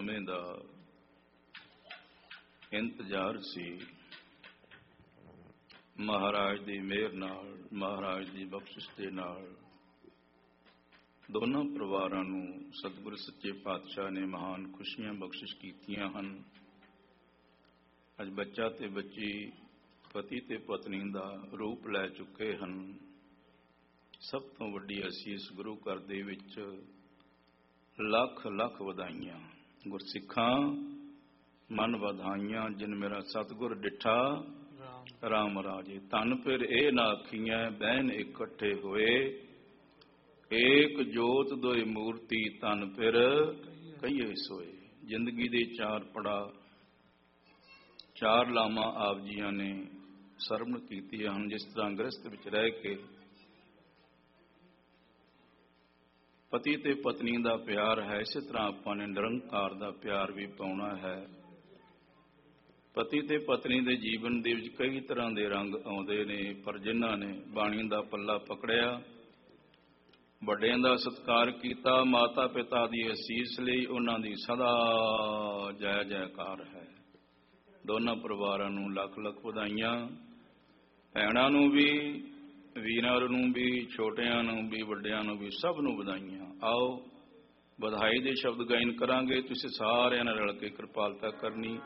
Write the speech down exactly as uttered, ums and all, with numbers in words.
ਸਮੇਂ ਦਾ ਇੰਤਜ਼ਾਰ ਸੀ। ਮਹਾਰਾਜ ਦੀ ਮਿਹਰ ਨਾਲ, ਮਹਾਰਾਜ ਦੀ ਬਖਸ਼ਿਸ਼ ਦੇ ਨਾਲ ਦੋਨਾਂ ਪਰਿਵਾਰਾਂ ਨੂੰ ਸਤਿਗੁਰ ਸੱਚੇ ਪਾਤਸ਼ਾਹ ਨੇ ਮਹਾਨ ਖੁਸ਼ੀਆਂ ਬਖਸ਼ਿਸ਼ ਕੀਤੀਆਂ ਹਨ। ਅੱਜ ਬੱਚਾ ਤੇ ਬੱਚੀ ਪਤੀ ਤੇ ਪਤਨੀ ਦਾ ਰੂਪ ਲੈ ਚੁੱਕੇ ਹਨ। ਸਭ ਤੋਂ ਵੱਡੀ ਅਸੀਸ ਗੁਰੂ ਘਰ ਦੇ ਵਿੱਚ ਲੱਖ ਲੱਖ ਵਧਾਈਆਂ। ਗੁਰਸਿੱਖਾਂ ਮਨ ਵਧਾਈਆਂ, ਜਿਨ ਮੇਰਾ ਸਤਿਗੁਰ ਡਿਠਾ ਰਾਮ ਰਾਜੇ। ਧਨ ਫਿਰ ਇਹ ਨਾ ਆਖੀਆਂ ਬਹਿਨ ਇਕੱਠੇ ਹੋਏ, ਏਕ ਜੋਤ ਦੋਇ ਮੂਰਤੀ ਧਨ ਫਿਰ ਕਹੀਏ ਸੋਏ। ਜ਼ਿੰਦਗੀ ਦੇ ਚਾਰ ਪੜਾਅ, ਚਾਰ ਲਾਵਾਂ ਆਪ ਜੀਆਂ ਨੇ ਸਰਵਣ ਕੀਤੀਆਂ ਹਨ। ਜਿਸ ਤਰ੍ਹਾਂ ਗ੍ਰਸਤ ਵਿੱਚ ਰਹਿ ਕੇ ਪਤੀ ਤੇ ਪਤਨੀ ਦਾ ਪਿਆਰ ਹੈ, ਇਸੇ ਤਰ੍ਹਾਂ ਆਪਾਂ ਨੇ ਨਿਰੰਕਾਰ ਦਾ ਪਿਆਰ ਵੀ ਪਾਉਣਾ ਹੈ। ਪਤੀ ਤੇ ਪਤਨੀ ਦੇ ਜੀਵਨ ਦੇ ਵਿੱਚ ਕਈ ਤਰ੍ਹਾਂ ਦੇ ਰੰਗ ਆਉਂਦੇ ਨੇ, ਪਰ ਜਿਨ੍ਹਾਂ ਨੇ ਬਾਣੀ ਦਾ ਪੱਲਾ ਪਕੜਿਆ, ਵੱਡਿਆਂ ਦਾ ਸਤਿਕਾਰ ਕੀਤਾ, ਮਾਤਾ ਪਿਤਾ ਦੀ ਅਸੀਸ ਲਈ, ਉਹਨਾਂ ਦੀ ਸਦਾ ਜੈ ਜੈਕਾਰ ਹੈ। ਦੋਨਾਂ ਪਰਿਵਾਰਾਂ ਨੂੰ ਲੱਖ ਲੱਖ ਵਧਾਈਆਂ। ਭੈਣਾਂ ਨੂੰ ਵੀ, ਵੀਰਾਂ ਨੂੰ ਵੀ, ਛੋਟਿਆਂ ਨੂੰ ਵੀ, ਵੱਡਿਆਂ ਨੂੰ ਵੀ, ਸਭ ਨੂੰ ਵਧਾਈਆਂ। ਆਓ ਵਧਾਈ ਦੇ ਸ਼ਬਦ ਗਾਇਨ ਕਰਾਂਗੇ। ਤੁਸੀਂ ਸਾਰਿਆਂ ਨੇ ਰਲ ਕੇ ਕਿਰਪਾਲਤਾ ਕਰਨੀ।